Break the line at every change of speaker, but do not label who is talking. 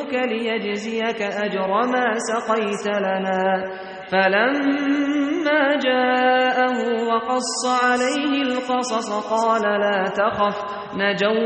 نرسلك ليجزيك أجر ما سقيت لنا. فلما جاءه وقص عليه القصص قال لا تخف نجوت